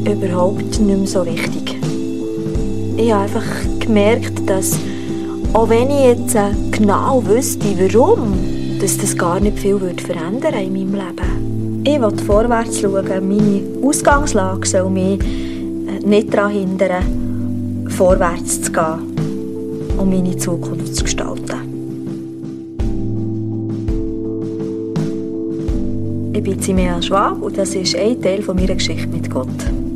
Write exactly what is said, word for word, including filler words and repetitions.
überhaupt nicht mehr so wichtig. Ich habe einfach gemerkt, dass, auch wenn ich jetzt genau wüsste, warum, dass das gar nicht viel verändern würde in meinem Leben. Ich will vorwärts schauen. Meine Ausgangslage soll mich nicht daran hindern, vorwärts zu gehen und meine Zukunft zu gestalten. Ich bin Simea Schwab und das ist ein Teil meiner Geschichte mit Gott.